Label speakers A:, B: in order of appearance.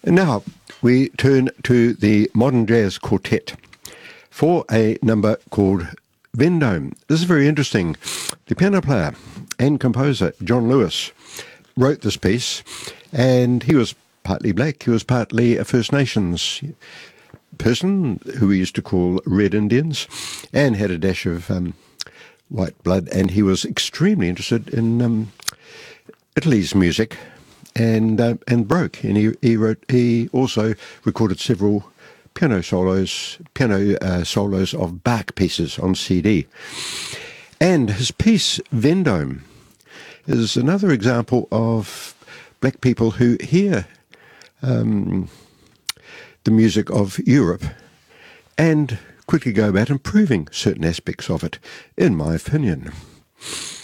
A: And now we turn to the Modern Jazz Quartet for a number called Vendome. This is very interesting. The piano player and composer John Lewis wrote this piece, and he was partly black, he was partly a First Nations person who we used to call Red Indians, and had a dash of white blood, and he was extremely interested in Italy's music, and broke. And he also recorded several piano solos of Bach pieces on CD. And his piece Vendome is another example of black people who hear the music of Europe and quickly go about improving certain aspects of it, in my opinion.